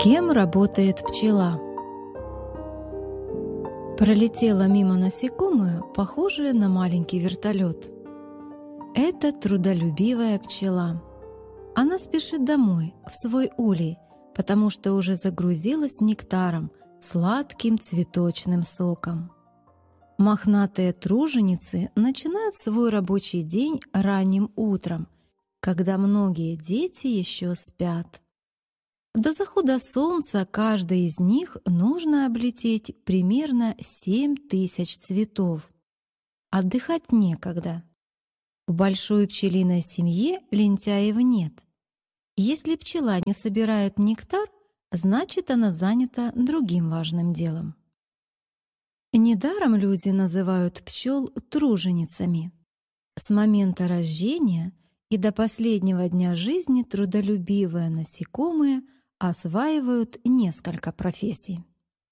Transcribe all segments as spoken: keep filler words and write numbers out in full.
Кем работает пчела? Пролетело мимо насекомое, похожее на маленький вертолет. Это трудолюбивая пчела. Она спешит домой, в свой улей, потому что уже загрузилась нектаром, сладким цветочным соком. Мохнатые труженицы начинают свой рабочий день ранним утром, когда многие дети еще спят. До захода солнца каждой из них нужно облететь примерно семь тысяч цветов. Отдыхать некогда. В большой пчелиной семье лентяев нет. Если пчела не собирает нектар, значит, она занята другим важным делом. Недаром люди называют пчел труженицами. С момента рождения и до последнего дня жизни трудолюбивые насекомые осваивают несколько профессий.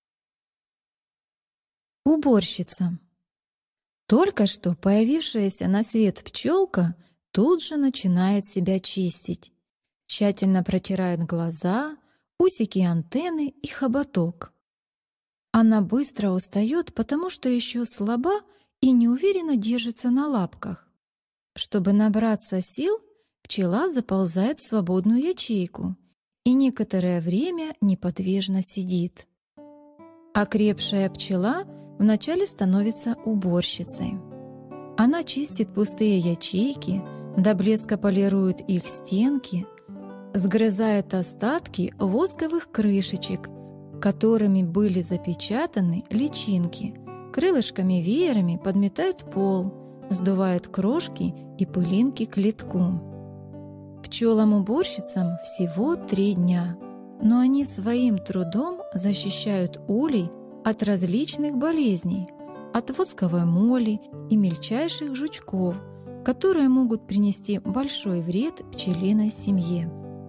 Уборщица. Только что появившаяся на свет пчелка тут же начинает себя чистить. Тщательно протирает глаза, усики, антенны и хоботок. Она быстро устает, потому что еще слаба и неуверенно держится на лапках. Чтобы набраться сил, пчела заползает в свободную ячейку и некоторое время неподвижно сидит. Окрепшая пчела вначале становится уборщицей. Она чистит пустые ячейки, до блеска полирует их стенки, сгрызает остатки восковых крышечек, которыми были запечатаны личинки, крылышками-веерами подметает пол, сдувает крошки и пылинки к литку. Пчелам-уборщицам всего три дня, но они своим трудом защищают улей от различных болезней, от восковой моли и мельчайших жучков, которые могут принести большой вред пчелиной семье.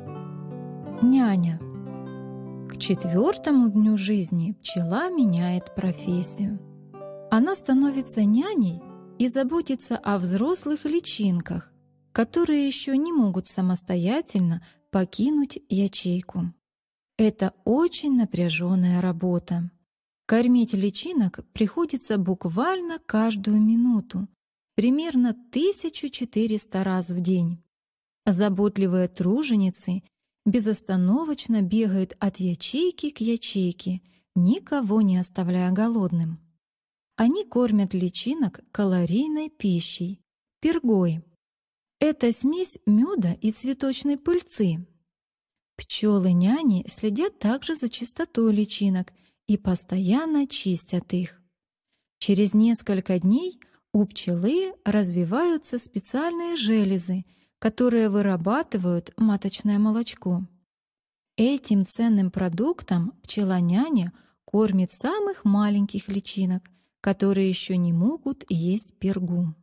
Няня. К четвертому дню жизни пчела меняет профессию. Она становится няней и заботится о взрослых личинках, которые еще не могут самостоятельно покинуть ячейку. Это очень напряженная работа. Кормить личинок приходится буквально каждую минуту, примерно тысячу четыреста раз в день. Заботливые труженицы безостановочно бегают от ячейки к ячейке, никого не оставляя голодным. Они кормят личинок калорийной пищей – пергой. Это смесь меда и цветочной пыльцы. Пчелы-няни следят также за чистотой личинок и постоянно чистят их. Через несколько дней у пчелы развиваются специальные железы, которые вырабатывают маточное молочко. Этим ценным продуктом пчела-няня кормит самых маленьких личинок, которые еще не могут есть пергу.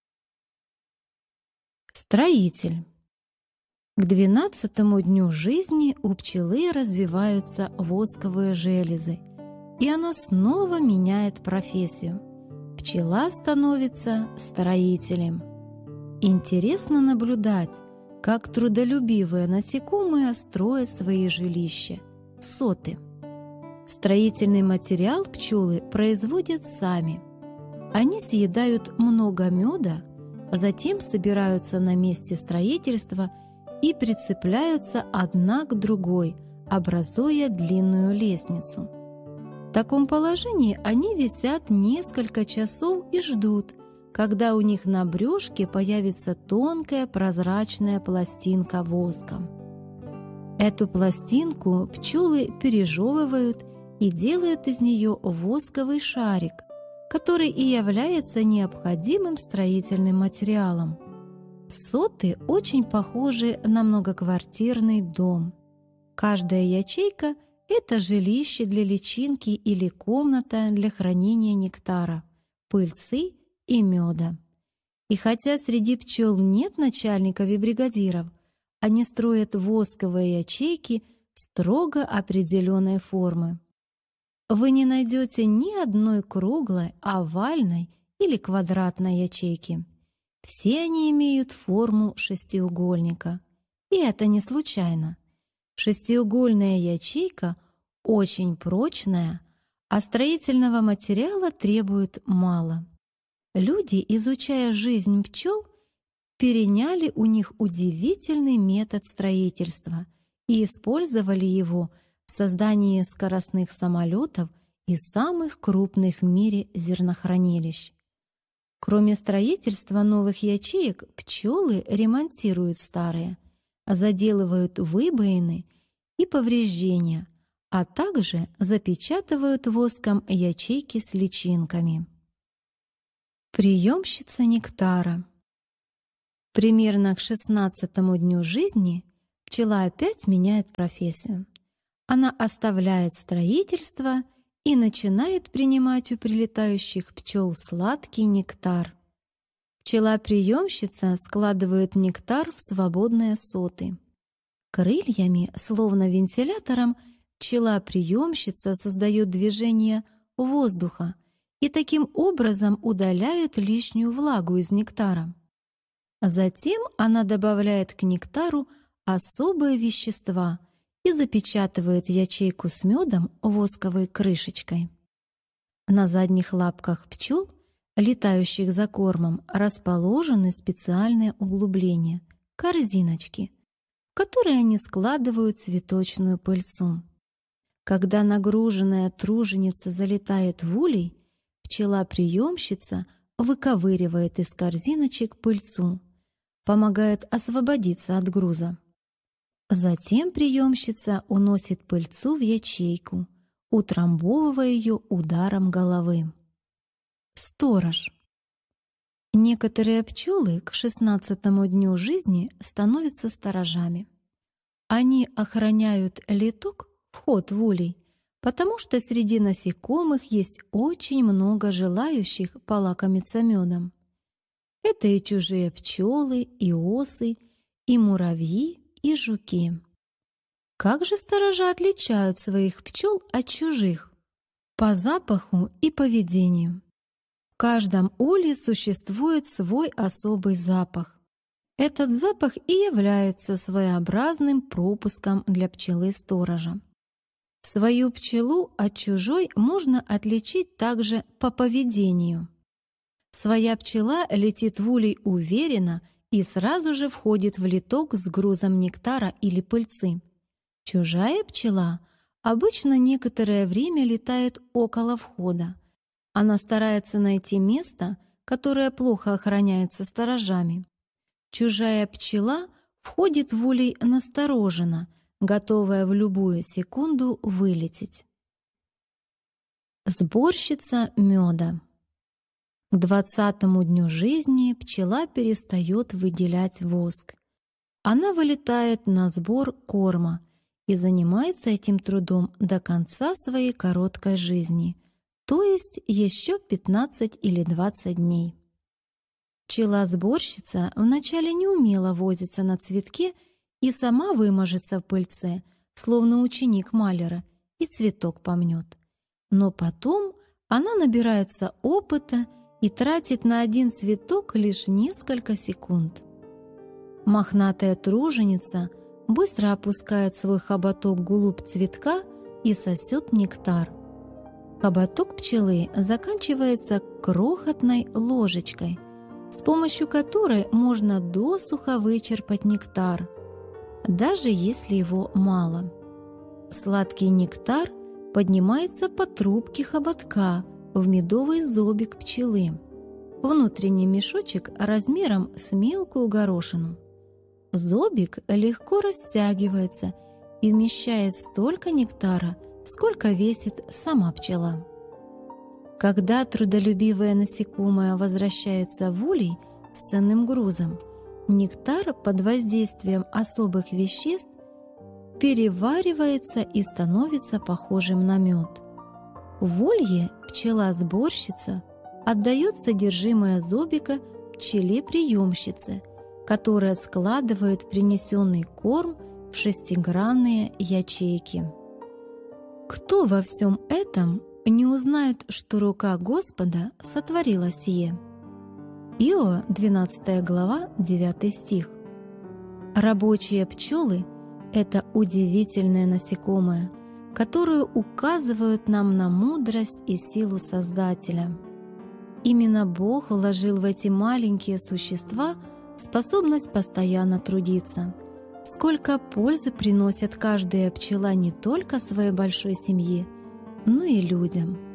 Строитель. К двенадцатому дню жизни у пчелы развиваются восковые железы, и она снова меняет профессию. Пчела становится строителем. Интересно наблюдать, как трудолюбивые насекомые строят свои жилища – соты. Строительный материал пчелы производят сами. Они съедают много меда, затем собираются на месте строительства и прицепляются одна к другой, образуя длинную лестницу. В таком положении они висят несколько часов и ждут, когда у них на брюшке появится тонкая прозрачная пластинка воска. Эту пластинку пчелы пережевывают и делают из нее восковый шарик, который и является необходимым строительным материалом. Соты очень похожи на многоквартирный дом. Каждая ячейка – это жилище для личинки или комната для хранения нектара, пыльцы и меда. И хотя среди пчел нет начальников и бригадиров, они строят восковые ячейки строго определенной формы. Вы не найдете ни одной круглой, овальной или квадратной ячейки. Все они имеют форму шестиугольника. И это не случайно. Шестиугольная ячейка очень прочная, а строительного материала требует мало. Люди, изучая жизнь пчел, переняли у них удивительный метод строительства и использовали его в создании скоростных самолетов и самых крупных в мире зернохранилищ. Кроме строительства новых ячеек, пчелы ремонтируют старые, заделывают выбоины и повреждения, а также запечатывают воском ячейки с личинками. Приемщица нектара. Примерно к шестнадцатому дню жизни пчела опять меняет профессию. Она оставляет строительство и начинает принимать у прилетающих пчел сладкий нектар. Пчела-приемщица складывает нектар в свободные соты. Крыльями, словно вентилятором, пчела-приемщица создает движение воздуха и таким образом удаляет лишнюю влагу из нектара. Затем она добавляет к нектару особые вещества и запечатывает ячейку с медом восковой крышечкой. На задних лапках пчел, летающих за кормом, расположены специальные углубления — корзиночки, в которые они складывают цветочную пыльцу. Когда нагруженная труженица залетает в улей, пчела-приемщица выковыривает из корзиночек пыльцу, помогает освободиться от груза. Затем приемщица уносит пыльцу в ячейку, утрамбовывая ее ударом головы. Сторож. Некоторые пчелы к шестнадцатому дню жизни становятся сторожами. Они охраняют литок, вход в улей, потому что среди насекомых есть очень много желающих полакомиться медом. Это и чужие пчелы, и осы, и муравьи, и жуки. Как же сторожа отличают своих пчел от чужих? По запаху и поведению. В каждом улье существует свой особый запах. Этот запах и является своеобразным пропуском для пчелы-сторожа. Свою пчелу от чужой можно отличить также по поведению. Своя пчела летит в улей уверенно и сразу же входит в литок с грузом нектара или пыльцы. Чужая пчела обычно некоторое время летает около входа. Она старается найти место, которое плохо охраняется сторожами. Чужая пчела входит в улей настороженно, готовая в любую секунду вылететь. Сборщица меда. К двадцатому дню жизни пчела перестает выделять воск. Она вылетает на сбор корма и занимается этим трудом до конца своей короткой жизни, то есть еще пятнадцать или двадцать дней. Пчела-сборщица вначале не умела возиться на цветке и сама выможется в пыльце, словно ученик маляра, и цветок помнет. Но потом она набирается опыта и тратит на один цветок лишь несколько секунд. Мохнатая труженица быстро опускает свой хоботок глубь цветка и сосет нектар. Хоботок пчелы заканчивается крохотной ложечкой, с помощью которой можно досуха вычерпать нектар, даже если его мало. Сладкий нектар поднимается по трубке хоботка в медовый зобик пчелы, внутренний мешочек размером с мелкую горошину. Зобик легко растягивается и вмещает столько нектара, сколько весит сама пчела. Когда трудолюбивое насекомое возвращается в улей с ценным грузом, нектар под воздействием особых веществ переваривается и становится похожим на мед. В улье пчела-сборщица отдает содержимое зобика пчеле-приемщице, которая складывает принесенный корм в шестигранные ячейки. Кто во всем этом не узнает, что рука Господа сотворила сие? Иова, двенадцатая глава, девятый стих. Рабочие пчелы Это удивительные насекомые, которые указывают нам на мудрость и силу Создателя. Именно Бог вложил в эти маленькие существа способность постоянно трудиться. Сколько пользы приносит каждая пчела не только своей большой семье, но и людям.